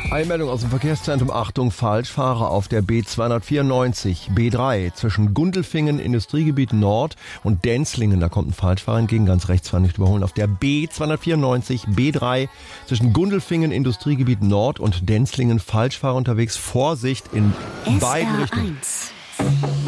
Einmeldung aus dem Verkehrszentrum. Achtung, Falschfahrer auf der B294, B3 zwischen Gundelfingen, Industriegebiet Nord und Denzlingen. Da kommt ein Falschfahrer entgegen, ganz rechts war nicht überholen. Auf der B294, B3 zwischen Gundelfingen, Industriegebiet Nord und Denzlingen. Falschfahrer unterwegs. Vorsicht in beiden Richtungen.